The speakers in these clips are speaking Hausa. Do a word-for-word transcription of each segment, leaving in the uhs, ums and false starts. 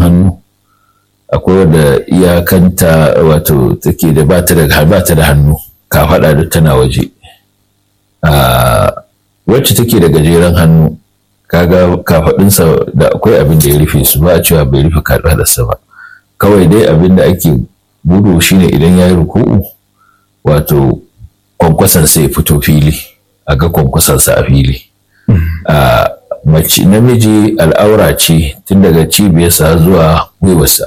hannu, akwai wadda iyakanta wato take da ba ta da ba ta da hannu, kafaɗa da tana waje. a wacce take da gajeren hannu kaga kafaɗinsa da akwai abin da ya rufe su, ba a cewa bai rufe kafaɗarsa ba, kawai dai abin da ake gudu shine idan ya yi ruku'u wato kwankwasansa ya fito fili, a ga kwankwasansa a fili. a mace namiji al'aura ce tun daga cibiyarsa zuwa gwiwarsa,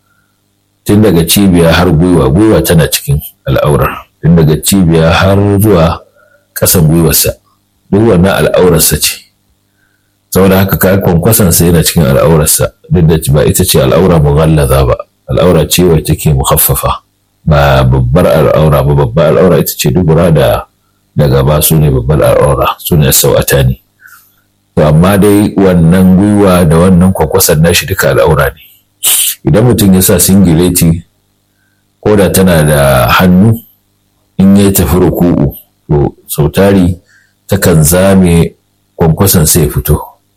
tun daga cibiya har gwiwa, gwiwa tana cikin al'aurar, tun daga cibiya har zuwa ƙasan gwiwarsa, duk wannan al'aurarsa ce. saboda haka ka kwankwasansa yana cikin al'aurarsa, duk da ba ita ce al'aura mughallaza ba, al'aura ce wacce take mukhaffafa, ba babbar al'aura ba. babbar al'aura ita ce dubura da da gaba, su ne babbar al'aura, su ne sau'ata ne. to amma dai wannan gwiwa da wannan kwankwasan nashi duka al'aura ne. idan mutum ya sa singileti ko da tana da hannu, in ya tafi ruku'u to sautari takan zame kwankwasan sai fito,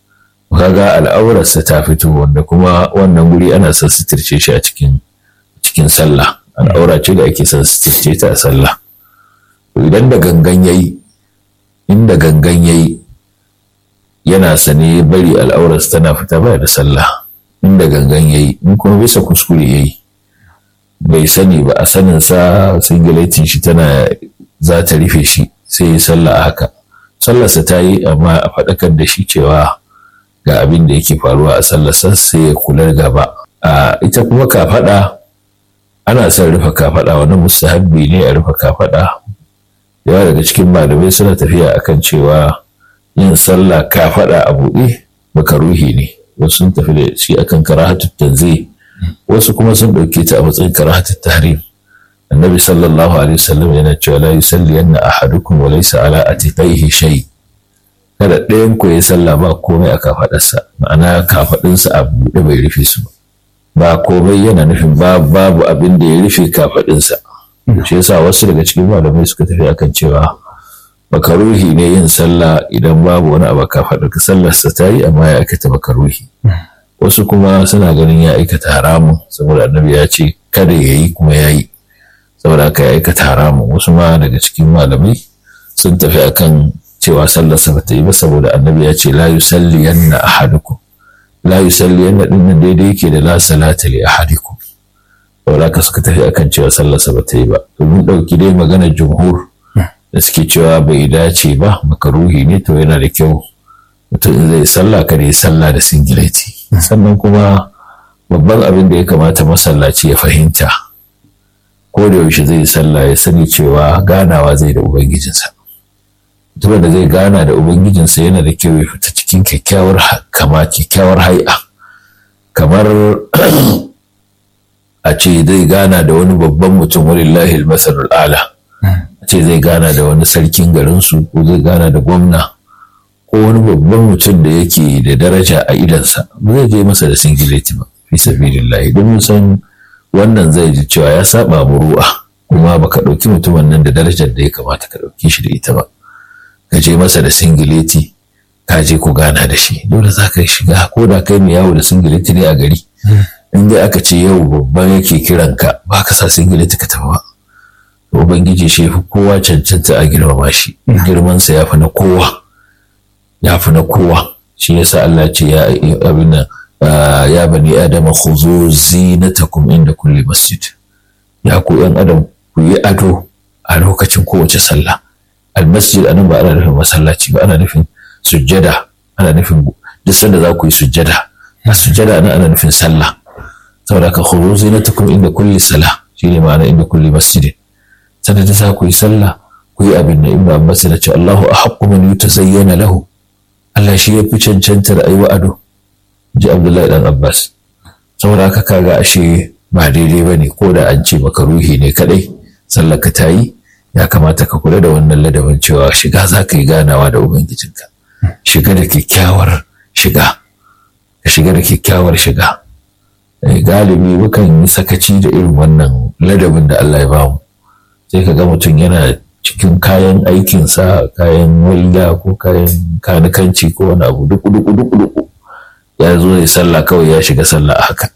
kaga al'aurarsa ta fito, wanda kuma wannan guri ana son sitirce shi a cikin cikin sallah, al'aura ce da ake son sitirce ta a sallah. idan da gangan yayi inda gangan yayi yana sane bari al'aurarsa tana fita ba da sallah, inda gangan yayi. in kuma bisa kuskure yayi bai sani ba, a sanin sa singiletin shi tana za ta rufe shi, sai ya sallah haka, sallarsa ta yi, amma a faɗakar da shi cewa ga abin da yake faruwa a sallarsa, sai ya kula gaba. a ita kuma kafaɗa ana son rufe kafaɗa, wani mustahabbi ne a rufe kafaɗa. yawa daga cikin malamai suna tafiya akan cewa yin sallah kafaɗa a buɗe makaruhi ne, wasu sun tafi da shi akan karahatu tanzih, wasu kuma sun ɗauke ta a matsayin karahatu tahrim. annabi sallallahu alaihi wasallam yana cewa la yusalliyanna ahadukum wa laysa ala atiqaihi shay, kada ɗayan ku ya sallah ba komai a kafaɗarsa, ma'ana kafaɗinsa a buɗe bai rufe su ba komai, yana nufin babu abin da ya rufe kafaɗinsa. shi yasa wasu daga cikin malamai suka tafi akan cewa makaruhi ne yin sallah idan babu wani abu kafaɗar ka, sallarsa ta yi amma ya aikata makaruhi. wasu kuma suna ganin ya aikata haramun, saboda annabi ya ce kada ya yi kuma ya yi, saboda haka ya aikata haramun. wasu ma daga cikin malamai sun tafi akan cewa sallarsa ba ta yi ba, saboda annabi ya ce la yusalliyanna ahadukum, la yusalliyanna din nan daidai yake da la salata li ahadikum, saboda haka suka tafi akan cewa sallarsa ba ta yi ba. to mun dauki dai maganar jumhur da suke cewa bai dace ba, makaruhi ne. to yana da kyau mutum in zai sallah kada ya sallah da singileti. sannan kuma babban abin da ya kamata masallaci ya fahimta ko da yaushe zai sallah, ya sani cewa ganawa zai da ubangijinsa. mutumin da zai gana da ubangijinsa yana da kyau ya fita cikin kyakkyawar kama, kyakkyawar hai'a, kamar a ce zai gana da wani babban mutum, walillahi al-masalul a'la, a ce zai gana da wani sarkin garinsu, ko zai gana da gwamna ko wani babban mutum da yake da daraja a idansa, ba zai je masa da singileti ba, fi sabilillahi. don san wannan zai ji cewa ya saba muru'a, kuma baka ɗauki mutumin nan da darajar da ya kamata ka ɗauki shi da ita ba, ka je masa da singileti, ka je ku gana da shi. dole za ka shiga, ko da kai mai yawo da singileti ne a gari, in dai aka ce yau babban yake kiran ka, ba ka sa singileti ka tafi ba. ubangiji shi fi kowa cancanta a girmama shi, girmansa ya fi na kowa, ya fi na kowa. shi yasa Allah ce ya abin nan, ya bani adama khuzu zinatakum inda kulli masjid, ya ku yan adam ku yi ado a lokacin kowace sallah. almasjid anan ba ana nufin masallaci ba, ana nufin sujjada, ana nufin duk sanda za ku yi sujjada. a sujjada anan ana nufin sallah, saboda ka khuzu zinatakum inda kulli salah, shine ma'ana inda kulli masjid. sanda da za ku yi sallah ku yi abin da Ibn Abbas ya ce Allahu ahaqqu man yutazayyana lahu, Allah shi ya fi cancantar ayi ado, ji Abdullahi dan Abbas. saboda haka kaga ashe ba daidai bane, ko da an ce maka ruhi ne kadai sallar ka tayi, ya kamata ka kula da wannan ladabin cewa shiga za ka yi ganawa da ubangijinka, shiga da kyakkyawar shiga, ka shiga da kyakkyawar shiga. galibi mukan yi sakaci da irin wannan ladabin da Allah ya bamu, sai ka ga mutum yana cikin kayan aikinsa, kayan walda ko kayan kanikanci ko wani abu, duku duku duku duku ya zo ya sallah kawai, ya shiga sallah haka.